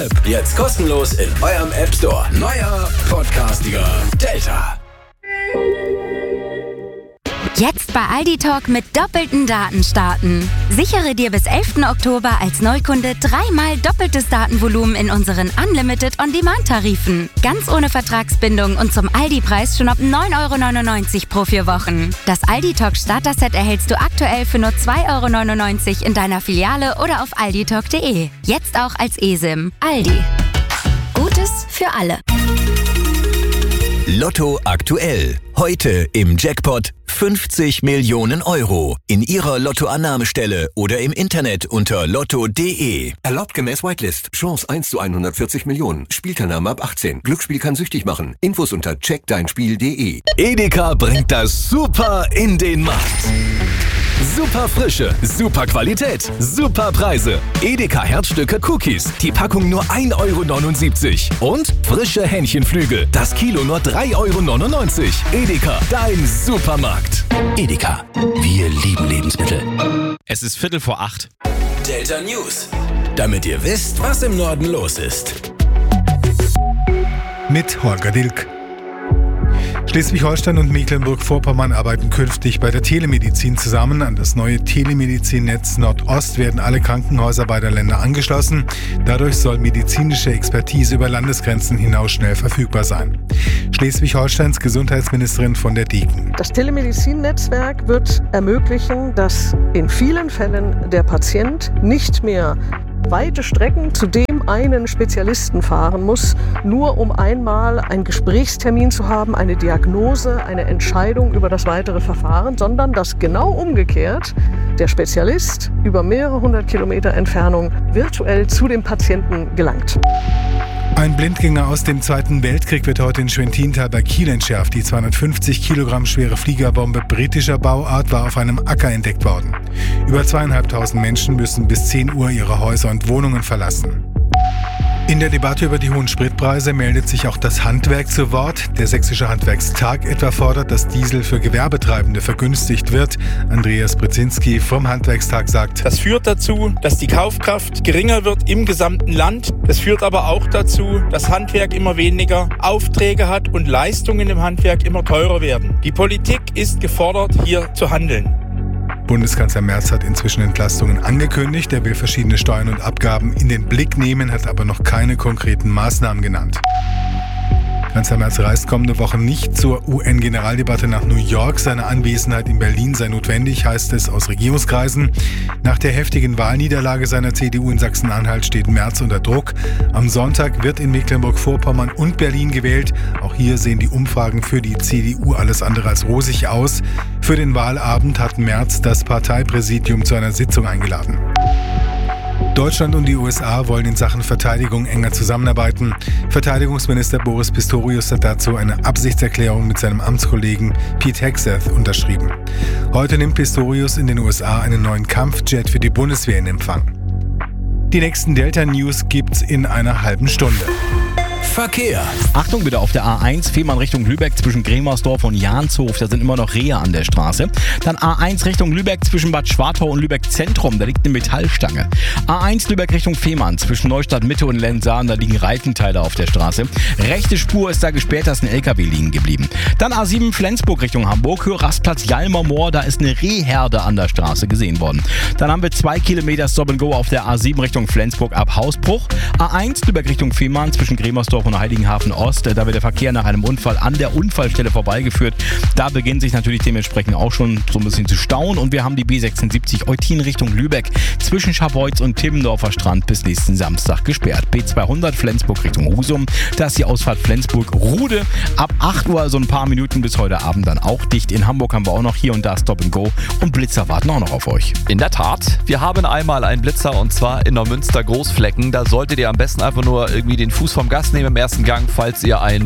Jetzt kostenlos in eurem App Store. Neuer Podcastiger Delta. Jetzt bei Aldi Talk mit doppelten Daten starten. Sichere dir bis 11. Oktober als Neukunde 3-mal doppeltes Datenvolumen in unseren Unlimited On-Demand-Tarifen. Ganz ohne Vertragsbindung und zum Aldi-Preis schon ab 9,99 € pro 4 Wochen. Das Aldi Talk Starter-Set erhältst du aktuell für nur 2,99 € in deiner Filiale oder auf alditalk.de. Jetzt auch als eSIM. Aldi. Gutes für alle. Lotto aktuell. Heute im Jackpot 50 Millionen Euro. In Ihrer Lottoannahmestelle oder im Internet unter lotto.de. Erlaubt gemäß Whitelist. Chance 1 zu 140 Millionen. Spielteilnahme ab 18. Glücksspiel kann süchtig machen. Infos unter checkdeinspiel.de. Edeka bringt das Super in den Markt. Super Frische, super Qualität, super Preise. Edeka Herzstücke Cookies, die Packung nur 1,79 € und frische Hähnchenflügel, das Kilo nur 3,99 €. Edeka, dein Supermarkt. Edeka, wir lieben Lebensmittel. Es ist 7:45. Delta News. Damit ihr wisst, was im Norden los ist. Mit Holger Dilk. Schleswig-Holstein und Mecklenburg-Vorpommern arbeiten künftig bei der Telemedizin zusammen. An das neue Telemedizinnetz Nordost werden alle Krankenhäuser beider Länder angeschlossen. Dadurch soll medizinische Expertise über Landesgrenzen hinaus schnell verfügbar sein. Schleswig-Holsteins Gesundheitsministerin von der Degen. Das Telemedizinnetzwerk wird ermöglichen, dass in vielen Fällen der Patient nicht mehr weite Strecken zu dem einen Spezialisten fahren muss, nur um einmal einen Gesprächstermin zu haben, eine Diagnose, eine Entscheidung über das weitere Verfahren, sondern dass genau umgekehrt der Spezialist über mehrere 100 Kilometer Entfernung virtuell zu dem Patienten gelangt. Ein Blindgänger aus dem Zweiten Weltkrieg wird heute in Schwentintal bei Kiel entschärft. Die 250 Kilogramm schwere Fliegerbombe britischer Bauart war auf einem Acker entdeckt worden. Über 2.500 Menschen müssen bis 10 Uhr ihre Häuser und Wohnungen verlassen. In der Debatte über die hohen Spritpreise meldet sich auch das Handwerk zu Wort. Der Sächsische Handwerkstag etwa fordert, dass Diesel für Gewerbetreibende vergünstigt wird. Andreas Brzezinski vom Handwerkstag sagt: Das führt dazu, dass die Kaufkraft geringer wird im gesamten Land. Das führt aber auch dazu, dass Handwerk immer weniger Aufträge hat und Leistungen im Handwerk immer teurer werden. Die Politik ist gefordert, hier zu handeln. Bundeskanzler Merz hat inzwischen Entlastungen angekündigt. Er will verschiedene Steuern und Abgaben in den Blick nehmen, hat aber noch keine konkreten Maßnahmen genannt. Kanzler Merz reist kommende Woche nicht zur UN-Generaldebatte nach New York. Seine Anwesenheit in Berlin sei notwendig, heißt es aus Regierungskreisen. Nach der heftigen Wahlniederlage seiner CDU in Sachsen-Anhalt steht Merz unter Druck. Am Sonntag wird in Mecklenburg-Vorpommern und Berlin gewählt. Auch hier sehen die Umfragen für die CDU alles andere als rosig aus. Für den Wahlabend hat Merz das Parteipräsidium zu einer Sitzung eingeladen. Deutschland und die USA wollen in Sachen Verteidigung enger zusammenarbeiten. Verteidigungsminister Boris Pistorius hat dazu eine Absichtserklärung mit seinem Amtskollegen Pete Hegseth unterschrieben. Heute nimmt Pistorius in den USA einen neuen Kampfjet für die Bundeswehr in Empfang. Die nächsten Delta-News gibt's in einer halben Stunde. Verkehr. Achtung bitte auf der A1, Fehmarn Richtung Lübeck zwischen Gremersdorf und Jahnshof, da sind immer noch Rehe an der Straße. Dann A1 Richtung Lübeck zwischen Bad Schwartau und Lübeck Zentrum, da liegt eine Metallstange. A1 Lübeck Richtung Fehmarn zwischen Neustadt Mitte und Lenzahn, da liegen Reifenteile auf der Straße. Rechte Spur ist da gesperrt, da ist ein LKW liegen geblieben. Dann A7 Flensburg Richtung Hamburg, Rastplatz Jalmermoor, da ist eine Rehherde an der Straße gesehen worden. Dann haben wir 2 Kilometer Stop and Go auf der A7 Richtung Flensburg ab Hausbruch. A1 Lübeck Richtung Fehmarn zwischen Gremersdorf und Heiligenhafen Ost. Da wird der Verkehr nach einem Unfall an der Unfallstelle vorbeigeführt. Da beginnt sich natürlich dementsprechend auch schon so ein bisschen zu stauen. Und wir haben die B76 Eutin Richtung Lübeck zwischen Scharbeutz und Timmendorfer Strand bis nächsten Samstag gesperrt. B200 Flensburg Richtung Husum. Da ist die Ausfahrt Flensburg-Rude. Ab 8 Uhr, also ein paar Minuten bis heute Abend dann auch dicht. In Hamburg haben wir auch noch hier und da Stop and Go. Und Blitzer warten auch noch auf euch. In der Tat, wir haben einmal einen Blitzer und zwar in Neumünster Großflecken. Da solltet ihr am besten einfach nur irgendwie den Fuß vom Gas nehmen im ersten Gang, falls ihr ein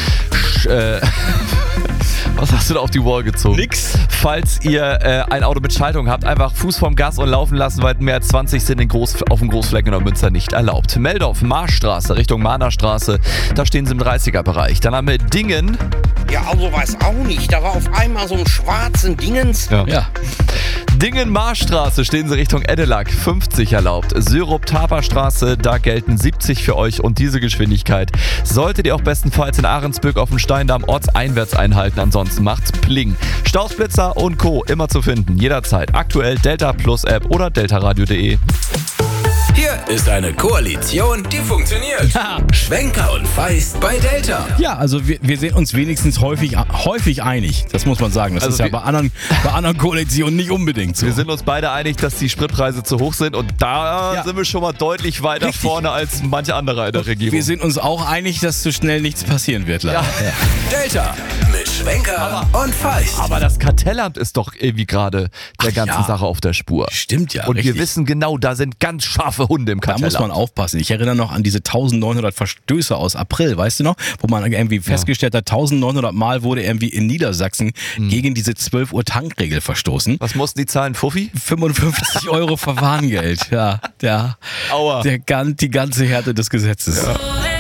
was hast du da auf die Wall gezogen? Nix. Falls ihr ein Auto mit Schaltung habt, einfach Fuß vom Gas und laufen lassen, weil mehr als 20 sind auf dem Großflecken in Neumünster nicht erlaubt. Meldorf, Marstraße Richtung Mahnerstraße, da stehen sie im 30er-Bereich. Dann haben wir Dingen. Ja, also weiß auch nicht. Da war auf einmal so ein schwarzen Dingens. Ja. Dingen-Marstraße stehen Sie Richtung Edelak, 50 erlaubt. Syrup-Taper-Straße, da gelten 70 für euch und diese Geschwindigkeit solltet ihr auch bestenfalls in Ahrensbück auf dem Steindamm ortseinwärts einhalten, ansonsten macht's Pling. Stausblitzer und Co. immer zu finden, jederzeit. Aktuell Delta Plus App oder deltaradio.de. Hier ist eine Koalition, die funktioniert. Schwenker und Feist bei Delta. Ja, also wir sind uns wenigstens häufig einig. Das muss man sagen. Das ist ja bei anderen Koalitionen nicht unbedingt so. Wir sind uns beide einig, dass die Spritpreise zu hoch sind und da sind wir schon mal deutlich weiter vorne als manche andere in der Regierung. Wir sind uns auch einig, dass so schnell nichts passieren wird, leider. Ja. Delta mit Schwenker und Feist. Aber das Kartellamt ist doch irgendwie gerade der ganzen Sache auf der Spur. Stimmt ja, Und richtig. wir wissen genau, da sind ganz scharfe Hunde im Da Kartellamt. muss man aufpassen. Ich erinnere noch an diese 1900 Verstöße aus April, weißt du noch? Wo man irgendwie festgestellt hat, 1900 Mal wurde irgendwie in Niedersachsen gegen diese 12 Uhr Tankregel verstoßen. Was mussten die zahlen, Fuffi? 55 € Verwarngeld. Ja, Aua. die ganze Härte des Gesetzes. Ja.